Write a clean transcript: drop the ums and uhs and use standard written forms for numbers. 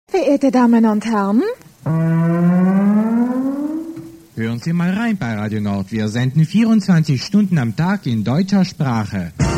Verehrte Damen und Herren, hören Sie mal rein bei Radio Nord. Wir senden 24 Stunden am Tag in deutscher Sprache.